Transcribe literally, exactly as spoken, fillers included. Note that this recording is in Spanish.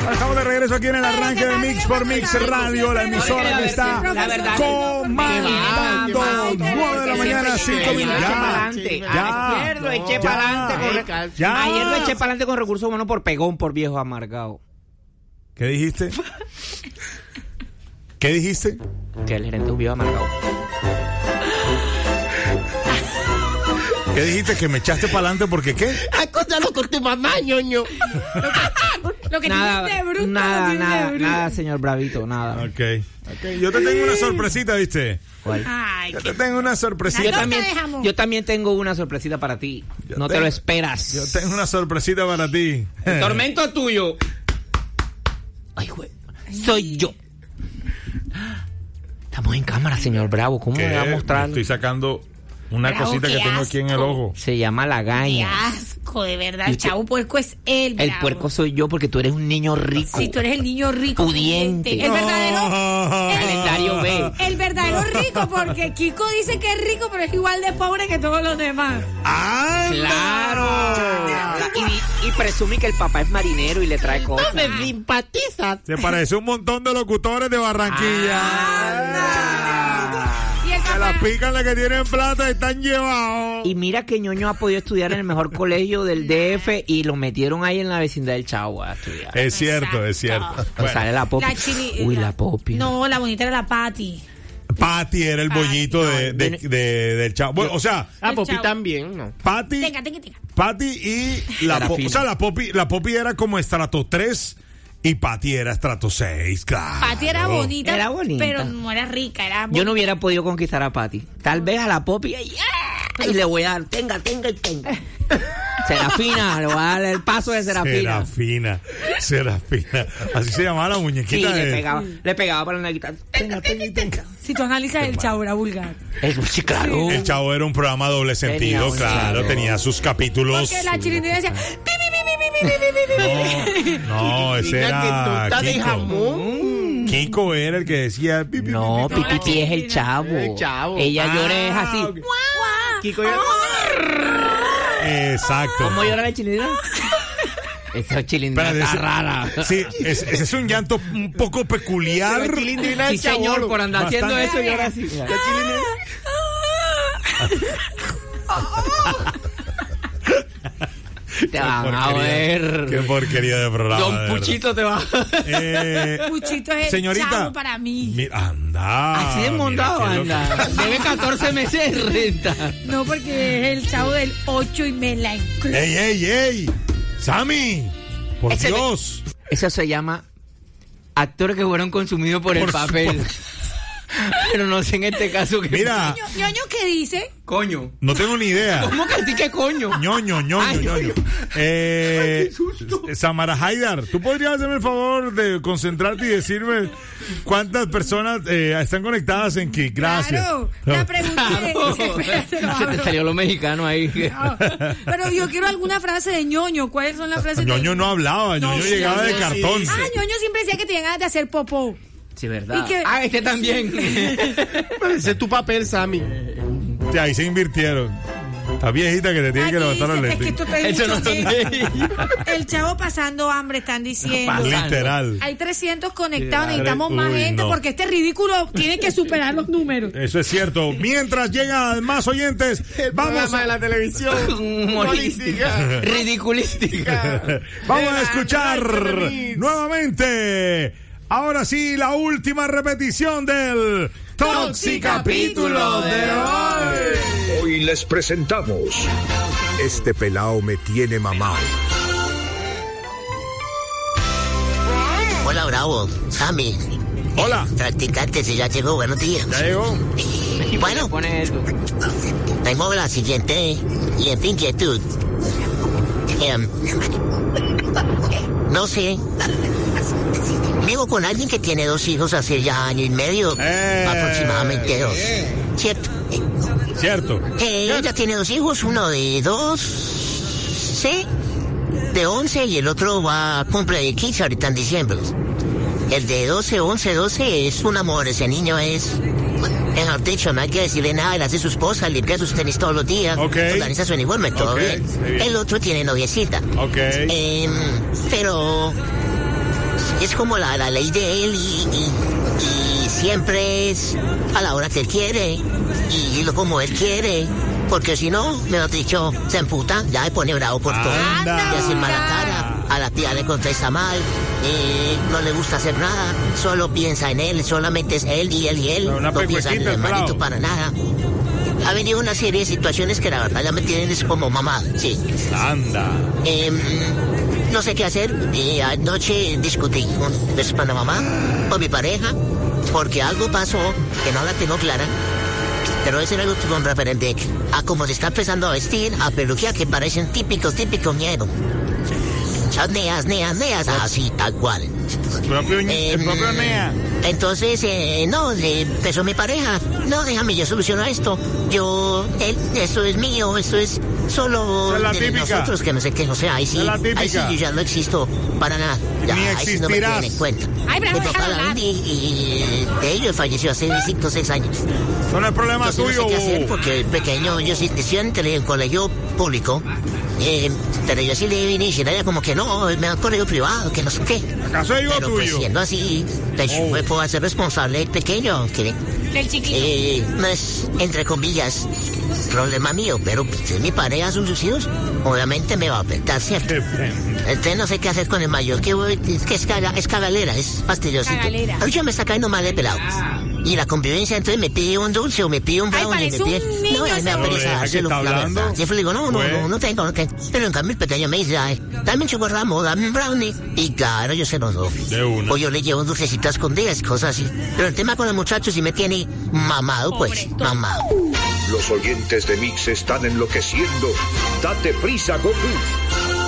Estamos de regreso aquí en el arranque de Mix por Mix Radio, la emisora que está comandando. nueve de la mañana, cinco minutos. Ya, ayer lo eché para adelante. Ayer lo eché para adelante con recursos humanos por pegón, por viejo amargado. ¿Qué dijiste? ¿Qué dijiste? Que el gerente es un viejo amargado. ¿Qué dijiste? ¿Que me echaste para adelante porque qué? Acóstalo con tu mamá, ñoño. Lo que Nada, tienes de bruto, nada, lo tienes nada, de bruto. nada, señor Bravito, nada. Ok. okay. Yo te tengo una sorpresita, ¿viste? ¿Cuál? Ay, Yo te tengo una sorpresita. Yo Nada, también, te dejamos. yo también tengo una sorpresita para ti. Yo no tengo- te lo esperas. Yo tengo una sorpresita para ti. El tormento tuyo. Ay, güey. Soy yo. Estamos en cámara, señor Bravo. ¿Cómo ¿Qué? me va a mostrar? Estoy sacando una Bravo, cosita que qué tengo aquí en el asco. ojo. Se llama qué lagaña. asco, de verdad. Y El usted- chavo puerco es él, El bravo. puerco soy yo porque tú eres un niño rico. Sí, tú eres el niño rico. Pudiente. El verdadero. El, Calendario B. el verdadero rico, porque Kiko dice que es rico, pero es igual de pobre que todos los demás. ¡Ah! Claro. Y, y presume que el papá es marinero y le trae cosas. Me simpatizas. Se parece un montón de locutores de Barranquilla. Y el Se las papá. pican las que tienen plata y están llevados. Y mira que Ñoño ha podido estudiar en el mejor colegio del D F y lo metieron ahí en la vecindad del Chavo a estudiar. Es cierto, es cierto. Exacto. Pues sale la Popi. La chili- Uy, la- la Popi. No, la bonita era la Patty. Patty era el Patty. bollito de, de, No, de- del chavo. Bueno, o sea, Ah, El Popi chavo. también, ¿no? Patty, Tenga, tenga, tenga. Patty y la Popi. O sea, la Popi, la Popi era como estrato tres y Patty era estrato seis, claro. Patty era bonita, Era bonita. pero no era rica, era bonita. Yo no hubiera podido conquistar a Patty. Tal vez a la Popi y, ¡ah! y le voy a dar, tenga, tenga y tenga. Serafina, le voy a dar el paso de Serafina. Serafina, Serafina. Así se llamaba la Sí, muñequita le de... pegaba, le pegaba para la guitarra. Tenga, tenga y tenga. Si tú analizas el chavo, era vulgar. Eso sí, claro. El Chavo era un programa doble sentido, Tenía un claro, chavo. tenía sus capítulos. Porque la chilindrina decía, pi, pi, pi, pi, pi, pi, pi, pi, pi. No, ese Mira que era torta de Kiko. jamón. Kiko era el que decía... pi, pi, No, pi, pi, la Pipipi es el chilindrina. Chavo. El Chavo. Ella Ah, llora es así. ok. Kiko ya... Exacto. ¿Cómo llora la chilindrina? Esa chilindrina Espérate, está ese- rara. Sí, es- ese es un llanto un poco peculiar. La chilindrina Sí, del señor, Chabolo. por andar haciendo Bastante. eso llora así. La chilindrina... Te van a porquería. ver. Qué porquería de programa. Don de verdad. Puchito te va. Eh, Puchito es el señorita, chavo para mí. mira, anda. Así de montado mira, qué anda. loco. Debe catorce meses de renta. No, porque es el chavo del ocho y me la incluye. ¡Ey, ey, ey! ¡Sammy! ¡Por Ese- Dios! Eso se llama actores que fueron consumidos por, el Por papel. Pero no sé en este caso que... Mira, Ño- Ñoño, ¿qué dice? Coño. no tengo ni idea. ¿Cómo que así que coño? ñoño, ñoño, Ay, ñoño. Eh, Ay, qué susto. Samara Haidar, ¿tú podrías hacerme el favor de concentrarte y decirme cuántas personas eh, están conectadas en Kik? Gracias. Claro, la pregunta es... Espérate, lo Se te abro. salió lo mexicano ahí. No, pero yo quiero alguna frase de Ñoño. ¿Cuáles son las frases de ñoño no hablaba, ñoño No, sí, llegaba de Ñoño sí cartón. dice. Ah, Ñoño siempre decía que tenía ganas de hacer popó. Sí, verdad. ¿Y qué? Ah, este también. Pero ese es tu papel, Sammy. Sí, ahí se invirtieron. Está viejita que te tiene Aquí que levantar los dice, es que lentes. esto trae Eso mucho no son tema. de El chavo pasando hambre, están diciendo. Pasando. Literal. Hay trescientos conectados, Sí, necesitamos más uy, gente no. porque este ridículo tiene que superar los números. Eso es cierto. Mientras llegan más oyentes, El vamos programa a, de la televisión. humorística. Ridiculística. vamos de a la escuchar Night Remix. nuevamente. Ahora sí, la última repetición del Toxicapítulo de hoy. Hoy les presentamos Este pelao me tiene mamado. Hola, Bravo. Sammy. Hola, Practicante, si ya llegó, buenos días. ya llegó. Bueno, Pone eso. tengo la siguiente y en fin, inquietud. Em, no sé. Vivo con alguien que tiene dos hijos hace ya año y medio, Eh, aproximadamente dos. ¿Cierto? Cierto. Eh, ella tiene dos hijos, uno de dos, sí, de once y el otro va cumple de quince ahorita en diciembre. El de doce, once, doce es un amor, ese niño es... Mejor dicho, no hay que decirle nada, él hace su esposa, limpia sus tenis todos los días, Ok. organiza su uniforme, todo Ok, bien. está bien. El otro tiene noviecita. Ok. Em, pero es como la, la ley de él y, y, y siempre es a la hora que él quiere y lo como él quiere. Porque si no, mejor dicho, se emputa, ya se pone bravo por todo. Anda. Le hace mala cara, a la tía le contesta mal, eh, no le gusta hacer nada, solo piensa en él, solamente es él y él y él, Una no piensa en el pecuequita, el hermanito pelado. para nada. Ha venido una serie de situaciones que la verdad ya me tienen es como mamá, sí. Anda. Eh, no sé qué hacer, y anoche discutí con pues, con la mamá, con mi pareja, porque algo pasó que no la tengo clara. Pero ese era algo con referente a cómo se está empezando a vestir, a peluquear, que parecen típicos, típicos miedo. Son neas, neas, neas, así, tal cual. El propio, ñe- el Em, propio Nea. Entonces, eh, no, le empezó mi pareja. No, déjame, yo soluciono esto. Yo, él, esto es mío, esto es solo Esa es la de típica. nosotros, que no sé qué. O sea, ahí sí, Esa es la ahí sí típica. yo ya no existo para nada. Ya, Ni ahí sí no me existirás. tienen en cuenta. Ay, pero mi déjalo papá hablar. David, y, y de ellos falleció hace cinco o seis años. Eso no es problema Entonces no tuyo. sé qué hacer bobo. porque pequeño, yo sí decía en el colegio público, eh, pero yo sí le vine y era como que no, me da un colegio privado, que no sé qué. ¿Acaso es hijo Pero pues tuyo? siendo así, pues, Oh. me puedo hacer responsable del pequeño, que Del chiquito. eh, no es, entre comillas, problema mío, pero si mi pareja son sus hijos, obviamente me va a afectar, ¿cierto? Qué pena. Entonces no sé qué hacer con el mayor, que, que es, caga, es cagalera, es fastidiosito. Cagalera. A mí ya me está cayendo mal de pelado. Y la convivencia, entonces me pide un dulce o me pide un Ay, brownie. parece me pide... un niño no, ya me da ese pereza hombre. dárselo, ¿A qué está la hablando? verdad. Siempre le digo, no, no, Pues. no, no tengo, no tengo. Pero en cambio el pequeño me dice, ay, dame un chocorramo, dame un brownie. Y claro, yo se los doy. De una. O yo le llevo un dulcecito a escondidas, cosas así. Pero el tema con los muchachos sí me tiene mamado, pues, Pobrecito. mamado. Los oyentes de Mix están enloqueciendo. Date prisa, Goku.